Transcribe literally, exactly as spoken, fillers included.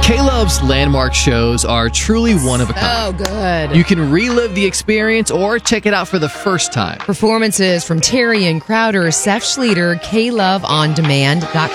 K-Love's landmark shows are truly one of a kind. Oh, good. You can relive the experience or check it out for the first time. Performances from Terry and Crowder, Seth Schleter, K Love On Demand dot